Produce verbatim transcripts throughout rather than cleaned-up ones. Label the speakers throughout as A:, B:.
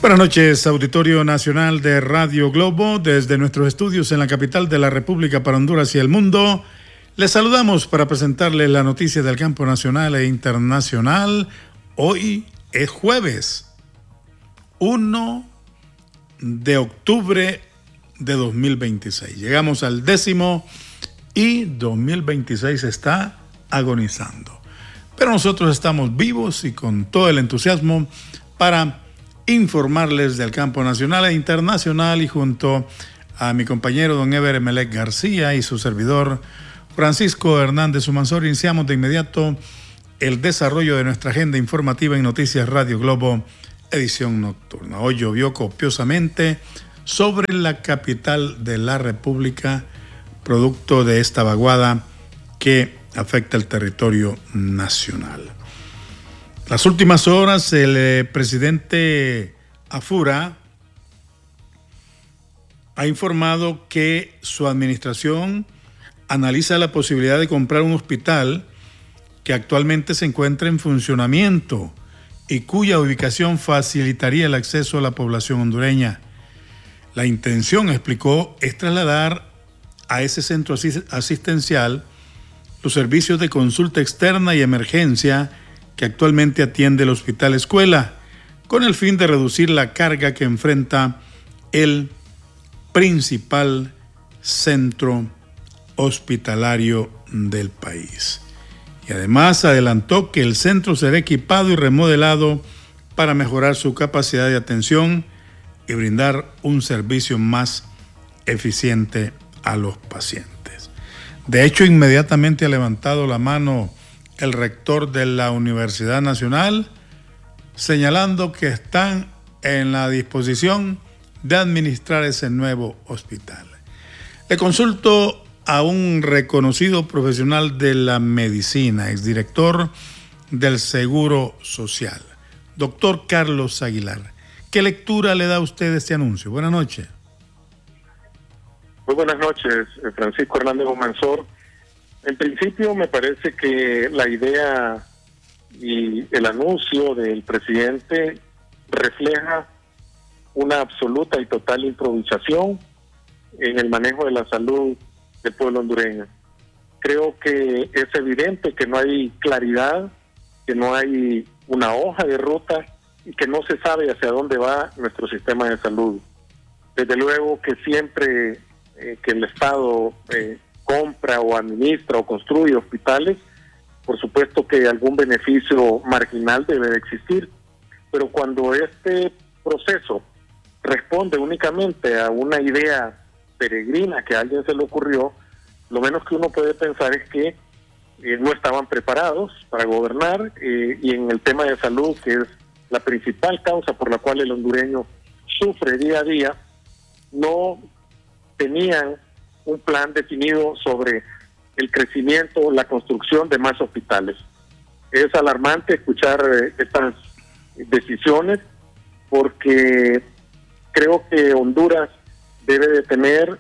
A: Buenas noches, Auditorio Nacional de Radio Globo. Desde nuestros estudios en la capital de la República para Honduras y el mundo, les saludamos para presentarles la noticia del campo nacional e internacional. Hoy es jueves, primero de octubre de dos mil veintiséis. Llegamos al décimo y dos mil veintiséis está agonizando. Pero nosotros estamos vivos y con todo el entusiasmo para informarles del campo nacional e internacional, y junto a mi compañero don Eber Emelec García y su servidor Francisco Hernández Humansor, iniciamos de inmediato el desarrollo de nuestra agenda informativa en Noticias Radio Globo, edición nocturna. Hoy llovió copiosamente sobre la capital de la República, producto de esta vaguada que afecta el territorio nacional. Las últimas horas, el eh, presidente Afura ha informado que su administración analiza la posibilidad de comprar un hospital que actualmente se encuentra en funcionamiento y cuya ubicación facilitaría el acceso a la población hondureña. La intención, explicó, es trasladar a ese centro asistencial los servicios de consulta externa y emergencia que actualmente atiende el Hospital Escuela, con el fin de reducir la carga que enfrenta el principal centro hospitalario del país. Y además adelantó que el centro será equipado y remodelado para mejorar su capacidad de atención y brindar un servicio más eficiente a los pacientes. De hecho, inmediatamente ha levantado la mano el rector de la Universidad Nacional, señalando que están en la disposición de administrar ese nuevo hospital. Le consulto a un reconocido profesional de la medicina, exdirector del Seguro Social, doctor Carlos Aguilar. ¿Qué lectura le da a usted a este anuncio? Buenas noches.
B: Muy buenas noches, Francisco Hernández Humansor. En principio me parece que la idea y el anuncio del presidente refleja una absoluta y total improvisación en el manejo de la salud del pueblo hondureño. Creo que es evidente que no hay claridad, que no hay una hoja de ruta y que no se sabe hacia dónde va nuestro sistema de salud. Desde luego que siempre eh, que el Estado eh, compra o administra o construye hospitales, por supuesto que algún beneficio marginal debe de existir, pero cuando este proceso responde únicamente a una idea peregrina que a alguien se le ocurrió, lo menos que uno puede pensar es que eh, no estaban preparados para gobernar eh, y en el tema de salud, que es la principal causa por la cual el hondureño sufre día a día, no tenían un plan definido sobre el crecimiento, la construcción de más hospitales. Es alarmante escuchar eh, estas decisiones, porque creo que Honduras debe de tener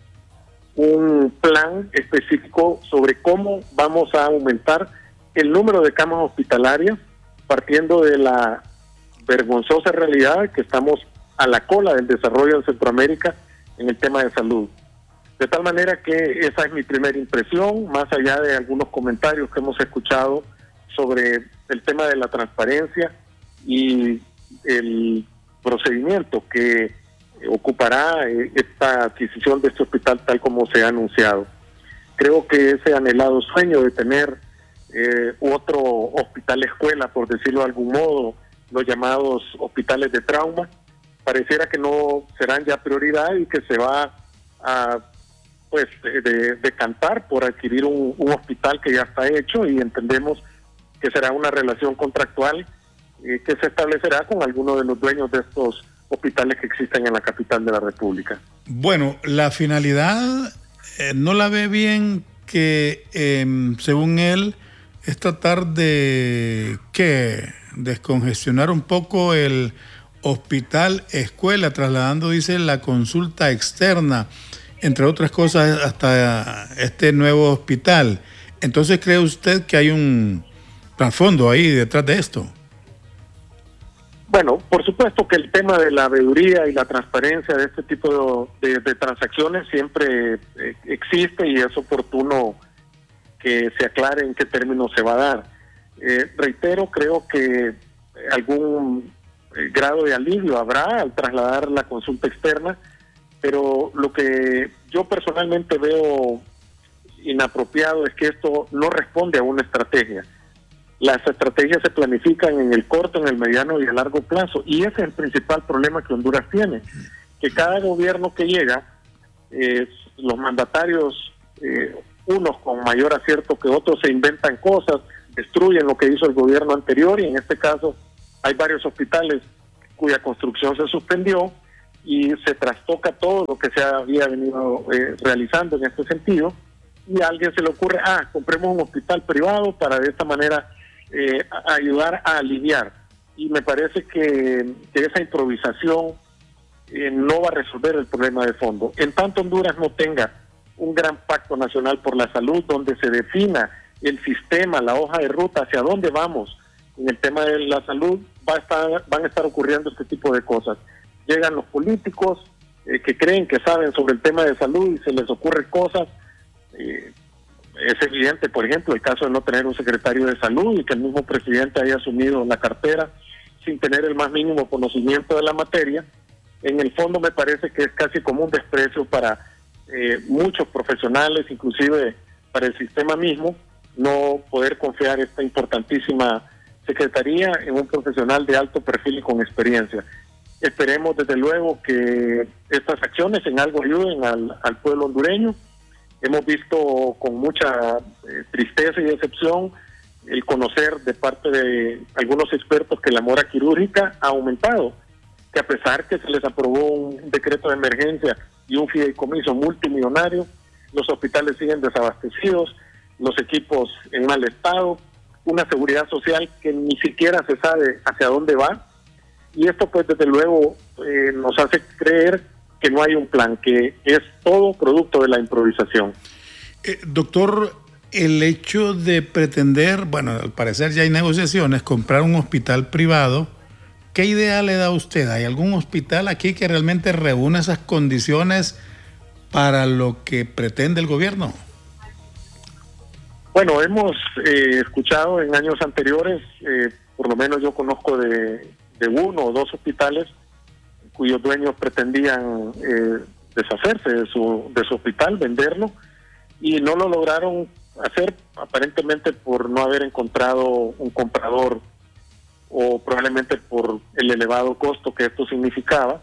B: un plan específico sobre cómo vamos a aumentar el número de camas hospitalarias, partiendo de la vergonzosa realidad que estamos a la cola del desarrollo en Centroamérica en el tema de salud. De tal manera que esa es mi primera impresión, más allá de algunos comentarios que hemos escuchado sobre el tema de la transparencia y el procedimiento que ocupará esta adquisición de este hospital tal como se ha anunciado. Creo que ese anhelado sueño de tener eh, otro hospital escuela, por decirlo de algún modo, los llamados hospitales de trauma, pareciera que no serán ya prioridad y que se va a pues de, de cantar por adquirir un, un hospital que ya está hecho, y entendemos que será una relación contractual eh, que se establecerá con alguno de los dueños de estos hospitales que existen en la capital de la República.
A: Bueno, la finalidad eh, no la ve bien, que eh, según él es tratar de ¿qué? descongestionar un poco el hospital escuela, trasladando, dice, la consulta externa, entre otras cosas, hasta este nuevo hospital. Entonces, ¿cree usted que hay un trasfondo ahí detrás de esto?
B: Bueno, por supuesto que el tema de la veeduría y la transparencia de este tipo de, de, de transacciones siempre eh, existe y es oportuno que se aclare en qué términos se va a dar. Eh, reitero, creo que algún eh, grado de alivio habrá al trasladar la consulta externa, pero lo que yo personalmente veo inapropiado es que esto no responde a una estrategia. Las estrategias se planifican en el corto, en el mediano y el largo plazo, y ese es el principal problema que Honduras tiene, que cada gobierno que llega, eh, los mandatarios, eh, unos con mayor acierto que otros, se inventan cosas, destruyen lo que hizo el gobierno anterior, y en este caso hay varios hospitales cuya construcción se suspendió y se trastoca todo lo que se había venido eh, realizando en este sentido, y a alguien se le ocurre, ah, compremos un hospital privado para de esta manera eh, a ayudar a aliviar. Y me parece que, que esa improvisación eh, no va a resolver el problema de fondo. En tanto Honduras no tenga un gran pacto nacional por la salud donde se defina el sistema, la hoja de ruta, hacia dónde vamos en el tema de la salud, va a estar, van a estar ocurriendo este tipo de cosas. Llegan los políticos eh, que creen que saben sobre el tema de salud y se les ocurren cosas. Eh, es evidente, por ejemplo, el caso de no tener un secretario de salud y que el mismo presidente haya asumido la cartera sin tener el más mínimo conocimiento de la materia. En el fondo me parece que es casi como un desprecio para eh, muchos profesionales, inclusive para el sistema mismo, no poder confiar esta importantísima secretaría en un profesional de alto perfil y con experiencia. Esperemos desde luego que estas acciones en algo ayuden al, al pueblo hondureño. Hemos visto con mucha eh, tristeza y decepción el conocer de parte de algunos expertos que la mora quirúrgica ha aumentado, que a pesar que se les aprobó un decreto de emergencia y un fideicomiso multimillonario, los hospitales siguen desabastecidos, los equipos en mal estado, una seguridad social que ni siquiera se sabe hacia dónde va, y esto pues desde luego eh, nos hace creer que no hay un plan, que es todo producto de la improvisación.
A: Eh, doctor, el hecho de pretender, bueno, al parecer ya hay negociaciones, comprar un hospital privado, ¿qué idea le da a usted? ¿Hay algún hospital aquí que realmente reúna esas condiciones para lo que pretende el gobierno?
B: Bueno, hemos eh, escuchado en años anteriores, eh, por lo menos yo conozco de, de uno o dos hospitales cuyos dueños pretendían eh, deshacerse de su, de su hospital, venderlo, y no lo lograron hacer aparentemente por no haber encontrado un comprador o probablemente por el elevado costo que esto significaba.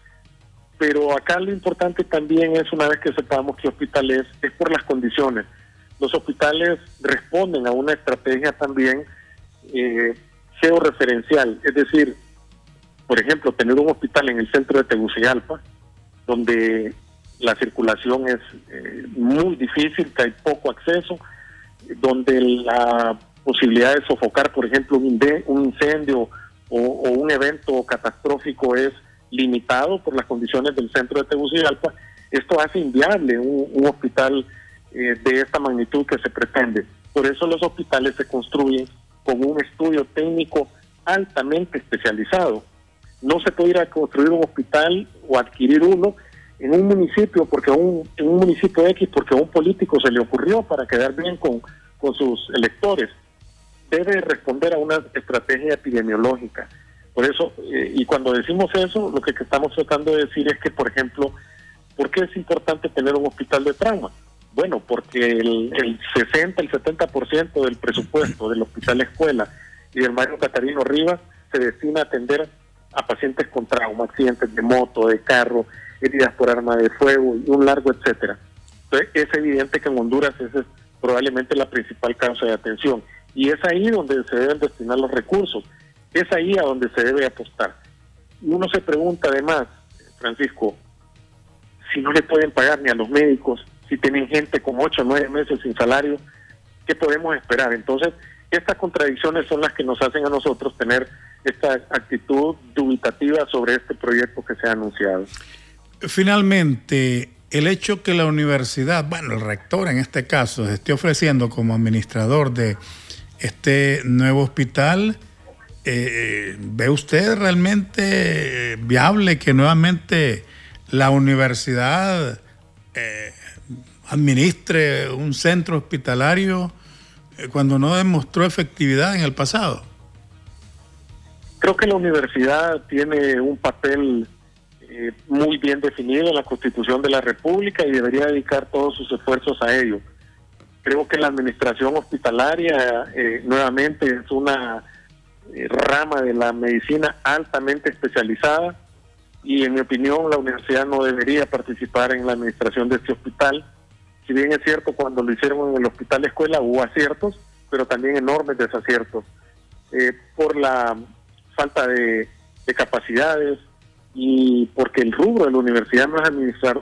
B: Pero acá lo importante también es, una vez que sepamos qué hospital es, es por las condiciones. Los hospitales responden a una estrategia también eh, georreferencial, es decir, por ejemplo, tener un hospital en el centro de Tegucigalpa, donde la circulación es eh, muy difícil, que hay poco acceso, donde la posibilidad de sofocar, por ejemplo, un, un incendio o, o un evento catastrófico es limitado por las condiciones del centro de Tegucigalpa. Esto hace inviable un, un hospital eh, de esta magnitud que se pretende. Por eso los hospitales se construyen con un estudio técnico altamente especializado. No se puede ir a construir un hospital o adquirir uno en un municipio, porque un, en un municipio X, porque a un político se le ocurrió para quedar bien con, con sus electores. Debe responder a una estrategia epidemiológica. Por eso, eh, y cuando decimos eso, lo que estamos tratando de decir es que, por ejemplo, ¿por qué es importante tener un hospital de trauma? Bueno, porque el, el sesenta, el setenta por ciento del presupuesto del hospital escuela y del Mario Catarino Rivas se destina a atender a pacientes con trauma, accidentes de moto, de carro, heridas por arma de fuego y un largo etcétera. Entonces es evidente que en Honduras esa es probablemente la principal causa de atención, y es ahí donde se deben destinar los recursos, es ahí a donde se debe apostar. Y uno se pregunta además, Francisco, si no le pueden pagar ni a los médicos, si tienen gente con ocho o nueve meses sin salario, ¿qué podemos esperar? Entonces, estas contradicciones son las que nos hacen a nosotros tener esta actitud dubitativa sobre este proyecto que se ha anunciado.
A: Finalmente, el hecho que la universidad, bueno, el rector en este caso, se esté ofreciendo como administrador de este nuevo hospital, Eh, ¿Ve usted realmente viable que nuevamente la universidad eh, administre un centro hospitalario eh, cuando no demostró efectividad en el pasado?
B: Creo que la universidad tiene un papel eh, muy bien definido en la Constitución de la República y debería dedicar todos sus esfuerzos a ello. Creo que la administración hospitalaria eh, nuevamente es una eh, rama de la medicina altamente especializada y en mi opinión la universidad no debería participar en la administración de este hospital. Si bien es cierto, cuando lo hicieron en el hospital escuela hubo aciertos, pero también enormes desaciertos eh, por la falta de, de capacidades y porque el rubro de la universidad no es administrar